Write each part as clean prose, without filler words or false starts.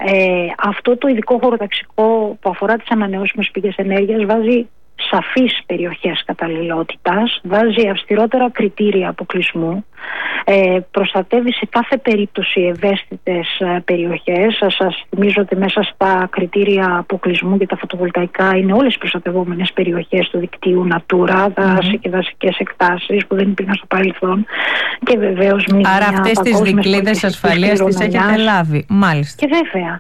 Αυτό το ειδικό χωροταξικό που αφορά τις ανανεώσιμες πηγές ενέργειας βάζει σαφείς περιοχές καταλληλότητας, βάζει αυστηρότερα κριτήρια αποκλεισμού, προστατεύει σε κάθε περίπτωση ευαίσθητες περιοχές. Σας θυμίζω ότι μέσα στα κριτήρια αποκλεισμού για τα φωτοβολταϊκά είναι όλες οι προστατευόμενες περιοχές του δικτύου Natura, δάση και δασικές εκτάσεις που δεν υπήρχαν στο παρελθόν, και βεβαίως άρα αυτές τις δικλείδες ασφαλείας τις έχετε λάβει, μάλιστα. Και βέβαια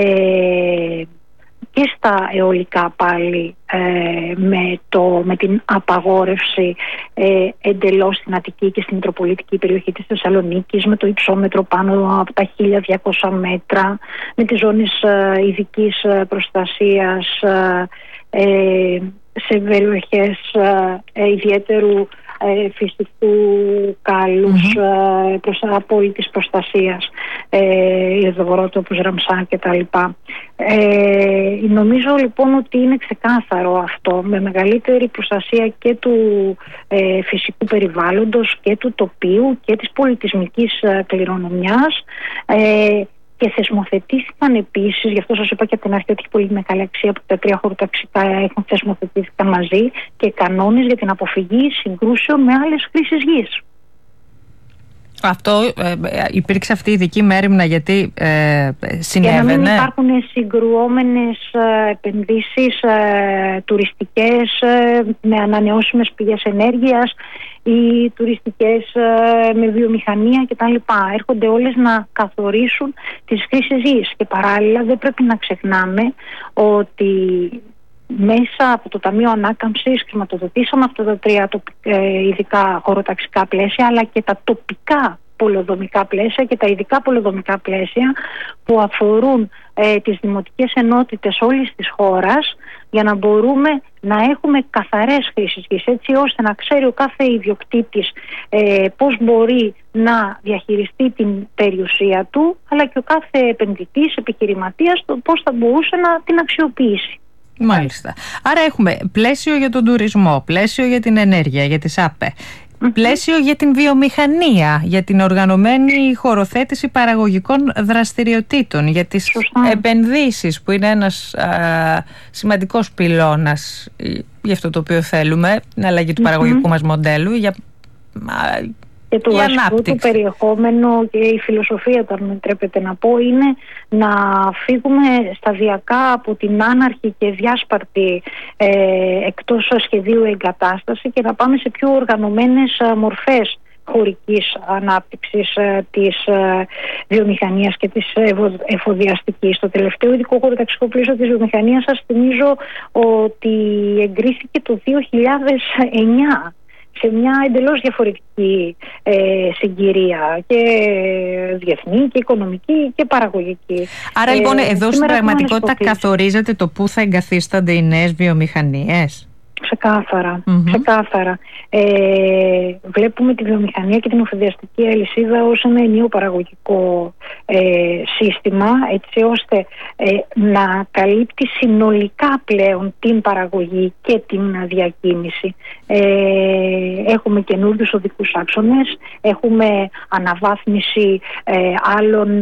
και στα αιωλικά πάλι με την απαγόρευση εντελώς στην Αττική και στην Μητροπολιτική περιοχή της Θεσσαλονίκης, με το υψόμετρο πάνω από τα 1200 μέτρα, με τις ζώνες ειδικής προστασίας σε περιοχές ιδιαίτερου φυσικού κάλους, απόλυτης προστασίας, υδρογορότοπους, Ραμσάν κτλ. Νομίζω λοιπόν ότι είναι ξεκάθαρο αυτό, με μεγαλύτερη προστασία και του φυσικού περιβάλλοντος και του τοπίου και της πολιτισμικής κληρονομιάς, και θεσμοθετήθηκαν επίσης, γι' αυτό σας είπα και από την αρχή ότι έχει πολύ μεγάλη αξία που τα τρία χωροταξικά έχουν θεσμοθετήθηκαν μαζί, και κανόνες για την αποφυγή συγκρούσεων με άλλες χρήσεις γης. Αυτό υπήρξε αυτή η ειδική μέριμνα γιατί συνέβαινε. Για να μην υπάρχουν συγκρουόμενες επενδύσεις τουριστικές με ανανεώσιμες πηγές ενέργειας ή τουριστικές με βιομηχανία κτλ. Έρχονται όλες να καθορίσουν τις χρήσεις γης, και παράλληλα δεν πρέπει να ξεχνάμε ότι μέσα από το Ταμείο Ανάκαμψης χρηματοδοτήσαμε αυτά τα τρία ειδικά χωροταξικά πλαίσια, αλλά και τα τοπικά πολεοδομικά πλαίσια και τα ειδικά πολεοδομικά πλαίσια που αφορούν τις δημοτικές ενότητες όλης της χώρας, για να μπορούμε να έχουμε καθαρές χρήσεις γης, έτσι ώστε να ξέρει ο κάθε ιδιοκτήτης πώς μπορεί να διαχειριστεί την περιουσία του, αλλά και ο κάθε επενδυτής, επιχειρηματίας, πώς θα μπορούσε να την αξιοποιήσει. Μάλιστα. Άρα έχουμε πλαίσιο για τον τουρισμό, πλαίσιο για την ενέργεια, για τις ΑΠΕ, πλαίσιο για την βιομηχανία, για την οργανωμένη χωροθέτηση παραγωγικών δραστηριοτήτων, για τις επενδύσεις που είναι ένας σημαντικός πυλώνας για αυτό το οποίο θέλουμε, την αλλαγή του παραγωγικού μας μοντέλου, και το βασικό του περιεχόμενο και η φιλοσοφία, αν με επιτρέπετε να πω, είναι να φύγουμε σταδιακά από την άναρχη και διάσπαρτη εκτός σχεδίου εγκατάσταση και να πάμε σε πιο οργανωμένες μορφές χωρικής ανάπτυξης της βιομηχανίας και της εφοδιαστικής. Το τελευταίο ειδικό χωροταξικό πλαίσιο της βιομηχανίας, σας θυμίζω ότι εγκρίθηκε το 2009 σε μια εντελώς διαφορετική συγκυρία, και διεθνή και οικονομική και παραγωγική. Άρα λοιπόν εδώ στην πραγματικότητα καθορίζεται το πού θα εγκαθίστανται οι νέες βιομηχανίες. Ξεκάθαρα. Βλέπουμε τη βιομηχανία και την εφοδιαστική αλυσίδα ως ένα ενιαίο παραγωγικό σύστημα, έτσι ώστε να καλύπτει συνολικά πλέον την παραγωγή και την διακίνηση. Έχουμε καινούριους οδικούς άξονες, έχουμε αναβάθμιση άλλων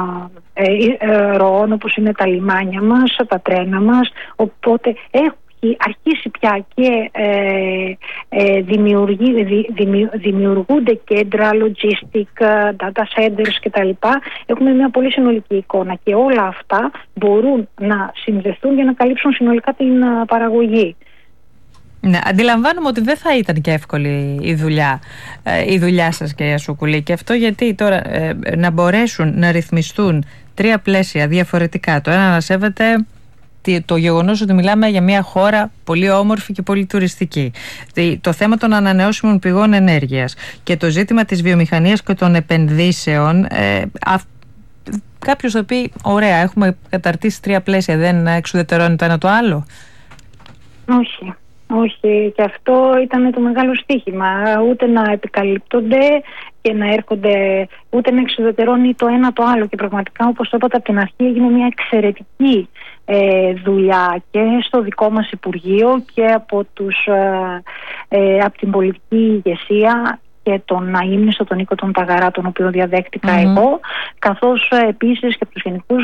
ροών, όπως είναι τα λιμάνια μας, τα τρένα μας, οπότε αρχίσει πια και δημιουργούνται κέντρα, logistic, data centers κτλ. Έχουμε μια πολύ συνολική εικόνα και όλα αυτά μπορούν να συνδεθούν για να καλύψουν συνολικά την παραγωγή. Ναι, αντιλαμβάνομαι ότι δεν θα ήταν και εύκολη η δουλειά σας, κυρία Σουκουλή, και αυτό γιατί τώρα να μπορέσουν να ρυθμιστούν τρία πλαίσια διαφορετικά, το ένα να σέβεται το γεγονός ότι μιλάμε για μια χώρα πολύ όμορφη και πολύ τουριστική, το θέμα των ανανεώσιμων πηγών ενέργειας και το ζήτημα της βιομηχανίας και των επενδύσεων, κάποιος θα πει ωραία, έχουμε καταρτήσει τρία πλαίσια, δεν εξουδετερώνει το ένα το άλλο? Όχι, και αυτό ήταν το μεγάλο στοίχημα, ούτε να επικαλύπτονται και να έρχονται, ούτε να εξουδετερώνει το ένα το άλλο, και πραγματικά, όπως το είπατε από την αρχή, έγινε μια εξαιρετική δουλειά και στο δικό μας Υπουργείο και από την πολιτική ηγεσία και τον αείμνηστο τον Νίκο τον Ταγαρά, τον οποίο διαδέχτηκα εγώ, καθώς επίσης και από τους γενικούς